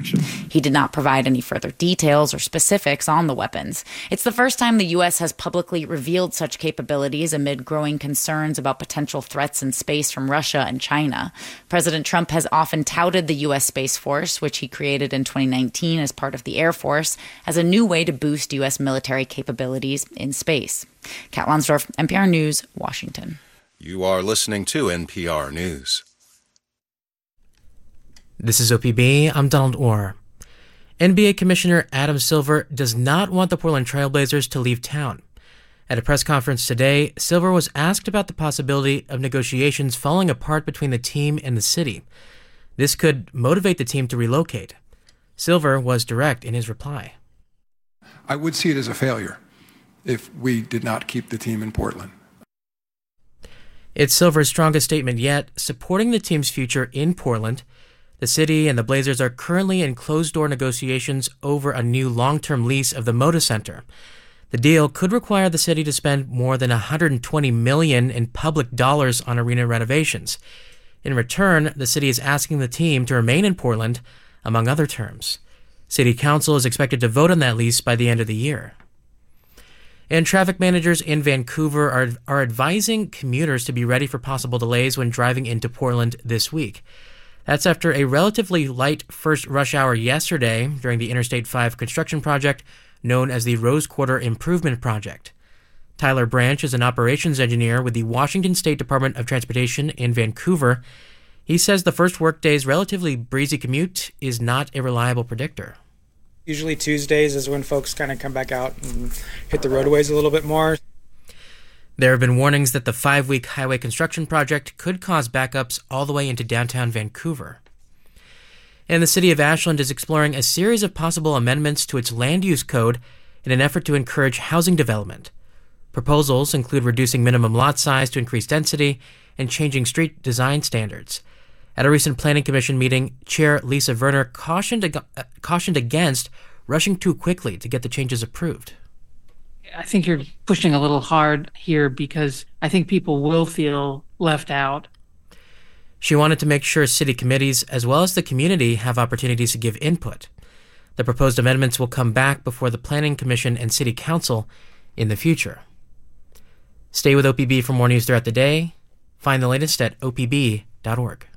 He did not provide any further details or specifics on the weapons. It's the first time the U.S. has publicly revealed such capabilities amid growing concerns about potential threats in space from Russia and China. President Trump has often touted the U.S. Space Force, which he created in 2019 as part of the Air Force, as a new way to boost U.S. military capabilities in space. Kat Lonsdorf, NPR News, Washington. You are listening to NPR News. This is OPB. I'm Donald Orr. NBA Commissioner Adam Silver does not want the Portland Trail Blazers to leave town. At a press conference today, Silver was asked about the possibility of negotiations falling apart between the team and the city. This could motivate the team to relocate. Silver was direct in his reply. I would see it as a failure if we did not keep the team in Portland. It's Silver's strongest statement yet, supporting the team's future in Portland. The city and the Blazers are currently in closed-door negotiations over a new long-term lease of the Moda Center. The deal could require the city to spend more than $120 million in public dollars on arena renovations. In return, the city is asking the team to remain in Portland, among other terms. City Council is expected to vote on that lease by the end of the year. And traffic managers in Vancouver are advising commuters to be ready for possible delays when driving into Portland this week. That's after a relatively light first rush hour yesterday during the Interstate 5 construction project known as the Rose Quarter Improvement Project. Tyler Branch is an operations engineer with the Washington State Department of Transportation in Vancouver. He says the first workday's relatively breezy commute is not a reliable predictor. Usually Tuesdays is when folks kind of come back out and hit the roadways a little bit more. There have been warnings that the 5-week highway construction project could cause backups all the way into downtown Vancouver. And the city of Ashland is exploring a series of possible amendments to its land use code in an effort to encourage housing development. Proposals include reducing minimum lot size to increase density and changing street design standards. At a recent Planning Commission meeting, Chair Lisa Werner cautioned against rushing too quickly to get the changes approved. I think you're pushing a little hard here because I think people will feel left out. She wanted to make sure city committees as well as the community have opportunities to give input. The proposed amendments will come back before the Planning Commission and City Council in the future. Stay with OPB for more news throughout the day. Find the latest at opb.org.